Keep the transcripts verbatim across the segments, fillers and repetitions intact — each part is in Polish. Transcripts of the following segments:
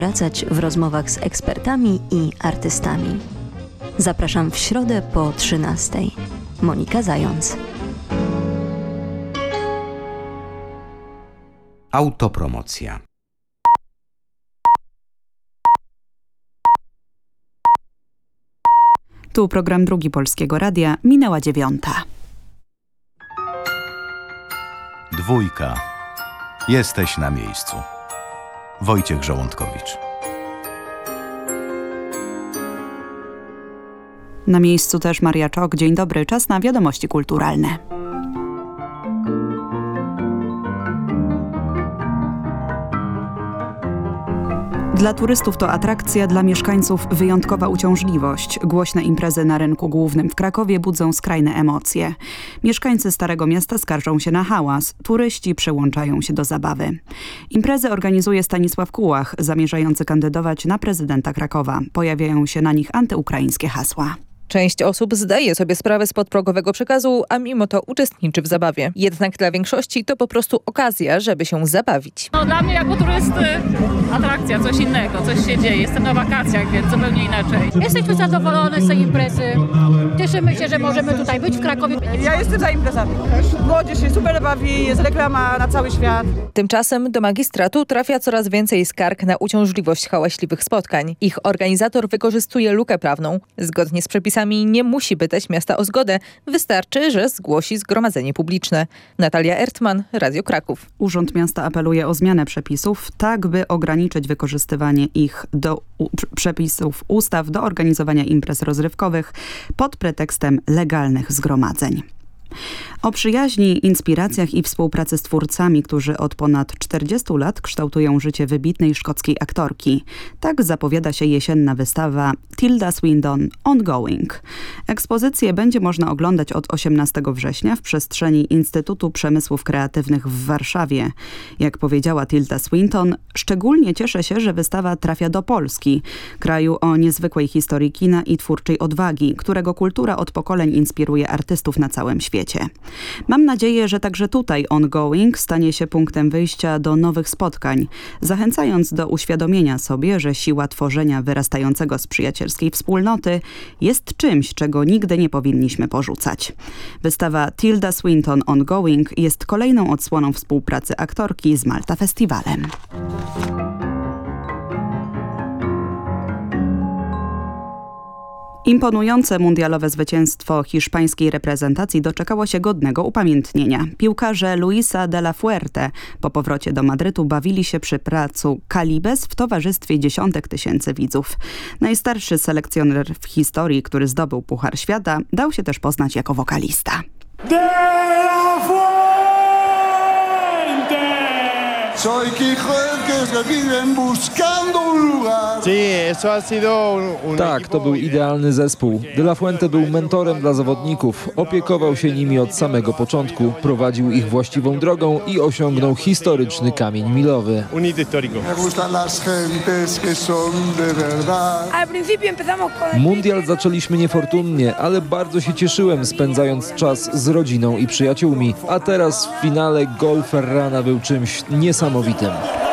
wracać w rozmowach z ekspertami i artystami. Zapraszam w środę po trzynastej. Monika Zając. Autopromocja. Tu program Drugi Polskiego Radia, minęła dziewiąta. Dwójka. Jesteś na miejscu. Wojciech Żołądkowicz. Na miejscu też Maria Czok. Dzień dobry, czas na wiadomości kulturalne. Dla turystów to atrakcja, dla mieszkańców wyjątkowa uciążliwość. Głośne imprezy na rynku głównym w Krakowie budzą skrajne emocje. Mieszkańcy Starego Miasta skarżą się na hałas, turyści przyłączają się do zabawy. Imprezy organizuje Stanisław Kułach, zamierzający kandydować na prezydenta Krakowa. Pojawiają się na nich antyukraińskie hasła. Część osób zdaje sobie sprawę z podprogowego przekazu, a mimo to uczestniczy w zabawie. Jednak dla większości to po prostu okazja, żeby się zabawić. No, dla mnie jako turysty atrakcja, coś innego, coś się dzieje. Jestem na wakacjach, więc zupełnie inaczej. Jesteśmy zadowolone z tej imprezy. Cieszymy się, że możemy tutaj być w Krakowie. Ja jestem za imprezami. Młodzież się super bawi, jest reklama na cały świat. Tymczasem do magistratu trafia coraz więcej skarg na uciążliwość hałaśliwych spotkań. Ich organizator wykorzystuje lukę prawną. Zgodnie z przepisami nie musi pytać miasta o zgodę. Wystarczy, że zgłosi zgromadzenie publiczne. Natalia Ertman, Radio Kraków. Urząd Miasta apeluje o zmianę przepisów, tak by ograniczyć wykorzystywanie ich do u, przepisów ustaw do organizowania imprez rozrywkowych pod pretekstem legalnych zgromadzeń. O przyjaźni, inspiracjach i współpracy z twórcami, którzy od ponad czterdziestu lat kształtują życie wybitnej szkockiej aktorki. Tak zapowiada się jesienna wystawa Tilda Swinton Ongoing. Ekspozycję będzie można oglądać od osiemnastego września w przestrzeni Instytutu Przemysłów Kreatywnych w Warszawie. Jak powiedziała Tilda Swinton, szczególnie cieszę się, że wystawa trafia do Polski, kraju o niezwykłej historii kina i twórczej odwagi, którego kultura od pokoleń inspiruje artystów na całym świecie. Mam nadzieję, że także tutaj Ongoing stanie się punktem wyjścia do nowych spotkań, zachęcając do uświadomienia sobie, że siła tworzenia wyrastającego z przyjacielskiej wspólnoty jest czymś, czego nigdy nie powinniśmy porzucać. Wystawa Tilda Swinton Ongoing jest kolejną odsłoną współpracy aktorki z Malta Festiwalem. Imponujące mundialowe zwycięstwo hiszpańskiej reprezentacji doczekało się godnego upamiętnienia. Piłkarze Luisa de la Fuerte po powrocie do Madrytu bawili się przy placu Calibes w towarzystwie dziesiątek tysięcy widzów. Najstarszy selekcjoner w historii, który zdobył Puchar Świata, dał się też poznać jako wokalista. De la Fuente! Soy Quijotes que viven buscando un lugar. Tak, to był idealny zespół. De la Fuente był mentorem dla zawodników. Opiekował się nimi od samego początku. Prowadził ich właściwą drogą i osiągnął historyczny kamień milowy. Mundial zaczęliśmy niefortunnie, ale bardzo się cieszyłem, spędzając czas z rodziną i przyjaciółmi. A teraz w finale gol Ferrana był czymś niesamowitym.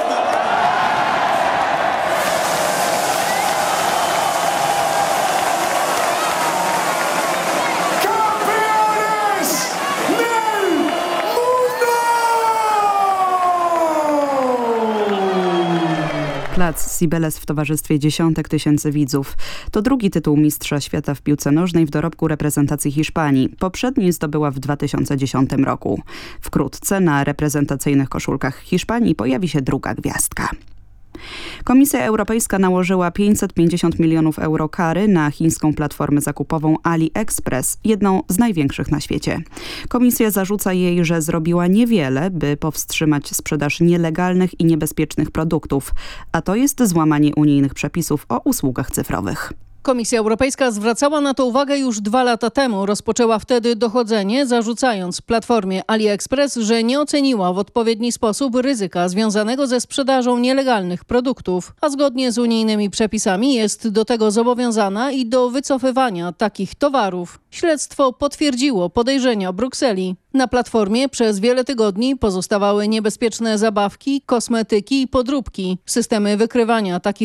Plac Cibeles w towarzystwie dziesiątek tysięcy widzów. To drugi tytuł mistrza świata w piłce nożnej w dorobku reprezentacji Hiszpanii. Poprzedni zdobyła w dwa tysiące dziesiątym roku. Wkrótce na reprezentacyjnych koszulkach Hiszpanii pojawi się druga gwiazdka. Komisja Europejska nałożyła pięćset pięćdziesiąt milionów euro kary na chińską platformę zakupową AliExpress, jedną z największych na świecie. Komisja zarzuca jej, że zrobiła niewiele, by powstrzymać sprzedaż nielegalnych i niebezpiecznych produktów, a to jest złamanie unijnych przepisów o usługach cyfrowych. Komisja Europejska zwracała na to uwagę już dwa lata temu. Rozpoczęła wtedy dochodzenie, zarzucając platformie AliExpress, że nie oceniła w odpowiedni sposób ryzyka związanego ze sprzedażą nielegalnych produktów, a zgodnie z unijnymi przepisami jest do tego zobowiązana i do wycofywania takich towarów. Śledztwo potwierdziło podejrzenia Brukseli. Na platformie przez wiele tygodni pozostawały niebezpieczne zabawki, kosmetyki i podróbki. Systemy wykrywania takich